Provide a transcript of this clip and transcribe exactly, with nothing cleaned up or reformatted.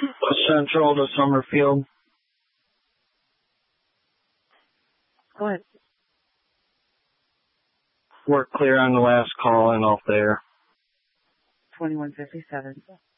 Central to Summerfield. Go ahead. We're clear on the last call and off there. twenty-one fifty-seven.